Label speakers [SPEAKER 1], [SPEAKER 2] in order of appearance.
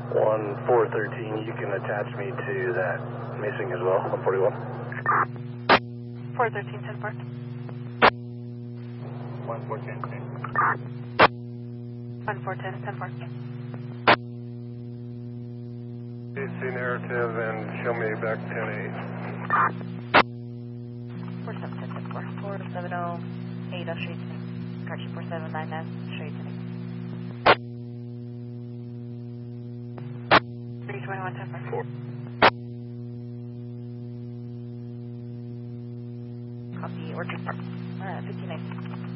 [SPEAKER 1] 1413, you can attach me to that missing as well, 141.
[SPEAKER 2] 413, 10 Park.
[SPEAKER 1] 1410.
[SPEAKER 2] 1410, 10 Park.
[SPEAKER 1] DC narrative and show me back 10-8.
[SPEAKER 2] 4710, 10 Park. 470, 8 straight to me. Correction, 4799, straight to me. 321, 10 Park.
[SPEAKER 1] 4.
[SPEAKER 2] Copy, Orchard Park. 1590.